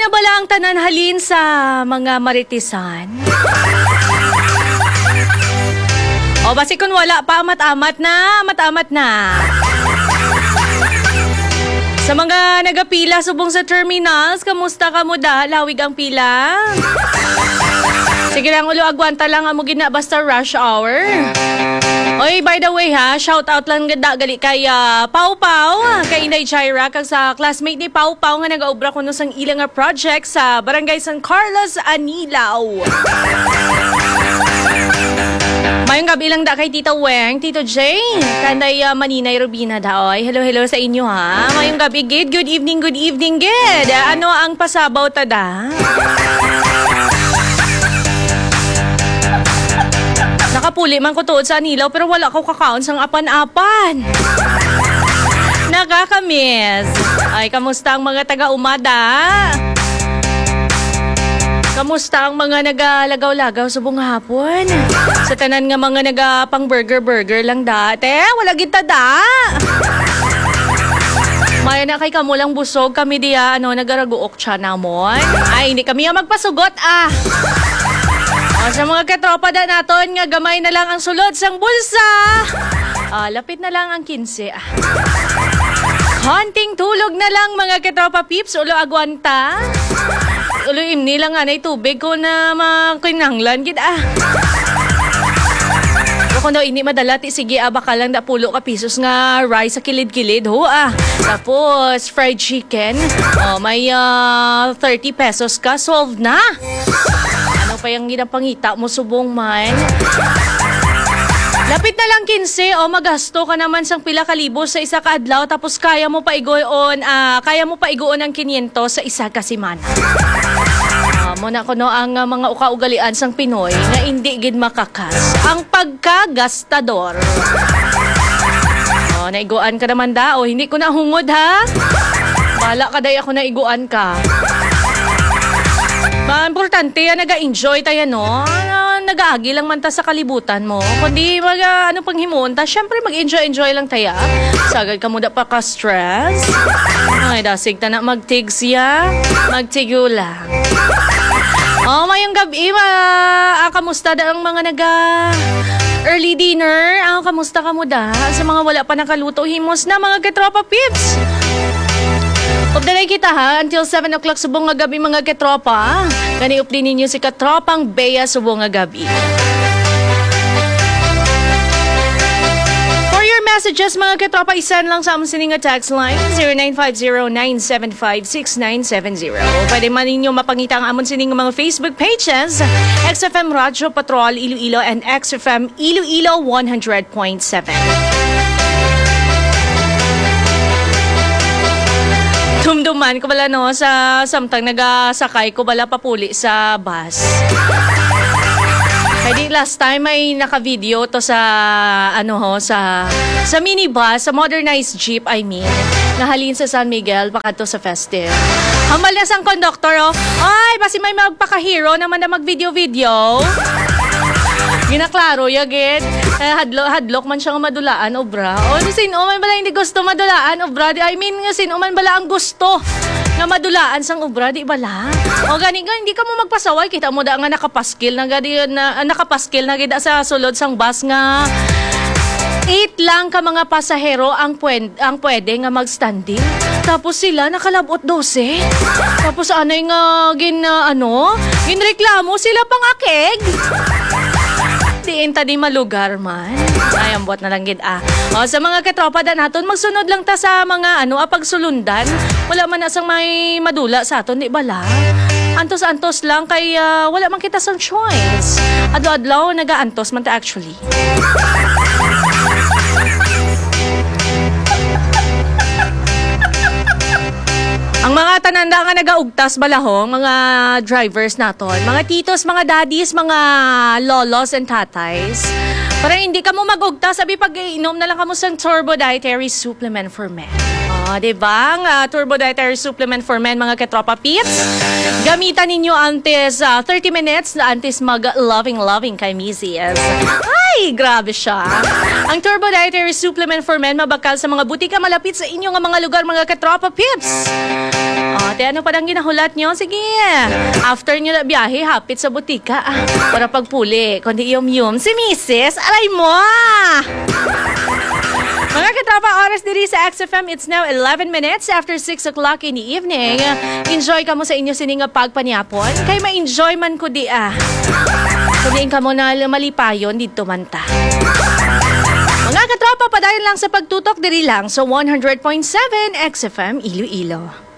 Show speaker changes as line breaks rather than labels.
na bala ang tanan halin sa mga maritisan? O basi kung wala pa, amat-amat na. Sa mga nagapila subong sa terminals, kamusta ka mo da? Lawig ang pila? Sige lang ulo, agwanta lang amo gina basta rush hour. Oy, by the way ha, shout out lang ganda gali kay Pau Pau, kay Inday Jaira, kag sa classmate ni Pau Pau nga nagaobra kuno sang ilang nga project sa Barangay San Carlos, Anilaw. Mayong gabi lang da kay Tita Weng, Tito J, kanday Maninay Rubina daoy. Hello sa inyo ha. Mayong gabi gid, good evening gid. Ano ang pasabaw ta da? Nakapuli man ko tuod sa Anilaw pero wala ko kakaon sang apan-apan. Nakakamiss. Ay, kamusta ang mga taga-umada? Kamusta ang mga nagalagaw-lagaw sa buong hapon? Sa tanan nga mga nagapang burger lang dati, wala kita da. Maya na kay kamo lang busog kami diya, nagaraguok siya namon. Ay, hindi kami magpasugot O, sa mga katropa da naton nga gamay na lang ang sulod sang bulsa. Lapit na lang ang 15. Konting tulog na lang mga katropa pips, ulo agwanta. Ulo imni lang nga na tubig ko na makinanglan gid Kung daw ini madala ti sige baka lang da pulo ka pisos nga rice sa kilid-kilid ho Tapos fried chicken. May 30 pesos ka, solved na. Ano pa yung ginapangita mo subong man? Lapit na lang 15 magasto ka naman sang pila ka libo sa isa ka adlaw tapos kaya mo pa igoon ang 500 sa isa ka semana. Muna ko ang mga ukaugalian sang Pinoy na hindi gid makakas ang pagkagastador. Naiguan ka naman da hindi ko na hungod ha. Bala ka day ako naiguan ka. Importante naga-enjoy tayo nag-aagi lang man ta sa kalibutan mo. Kundi panghimuon ta, syempre mag-enjoy lang tayo. Sagad ka mo da pa ka-stress. Ay, dasig ta na magtigsya. Magtigo lang. Mayong gabi, kamusta da ang mga early dinner? Kamusta ka mo da? Sa mga wala pa nakaluto, himos na mga katropa pips. Updalay kita ha, until 7 o'clock subong nga gabi mga katropa. Kani-upli ninyo si katropang Bea subong nga gabi. For your messages mga katropa, isend lang sa among sining nga text line 0950-975-6970. Pwede man ninyo mapangita ang amon sining mga Facebook pages, XFM Radyo Patrol Iloilo and XFM Iloilo 100.7. Dumduman ko bala sa samtang nagasakay ko bala papuli sa bus. Kaya last time ay naka-video to sa sa minibus, sa modernized jeep nahalin sa San Miguel pakadto sa Festive. Hamal na sang conductor ay basi may magpaka-hero naman na mag-video. Ginaklaro yagid. Hadlok man siya nga madulaan obra. Sino man bala hindi gusto madulaan obra? Sino man bala ang gusto nga madulaan sang obra, di bala? Gani nga hindi ka mo magpasaway, kita mo da nga nakapaskil na gid sa sulod sang bus nga 8 lang ka mga pasahero ang pwede nga magstanding. Tapos sila nakalabot 12. Tapos anay nga ginreklamo sila pang akeg. Diin ta di malugar man. Ay, ambot na lang gid sa mga katropa da naton, magsunod lang ta sa mga pagsulundan. Wala man asang may madula sa aton, di bala? Antos-antos lang kay wala man kita sang choice. Adlaw-adlaw nagaantos man ta actually. Ang mga tananda nga nagaugtas balahong, mga drivers naton, mga titos, mga daddies, mga lolos and tatays. Para hindi ka mo magugtas, sabi pag inom na lang ka mo sa Turbo Dietary Supplement for Men. Diba? Ang Turbo Dietary Supplement for Men, mga katropa pits. Gamitan ninyo antes 30 minutes na antes mag-loving kay Mrs. Ay, grabe siya. Ang Turbo Dietary Supplement for Men mabakal sa mga butika malapit sa inyo nga mga lugar, mga katropa pips. ate, ano pa ang ginahulat nyo? Sige, after nyo na biyahe, hapit sa butika. Para pagpuli, kundi yum-yum. Si Mrs. Aray mo! Mga katropa, oras diri sa XFM, it's now 11 minutes after 6 o'clock in the evening. Enjoy ka mo sa inyo sining pagpaniapon. Kay ma-enjoy man ko di Kudiin ka mo na malipayon dito man ta. Mga katropa, padayon lang sa pagtutok diri lang sa 100.7 XFM Iloilo.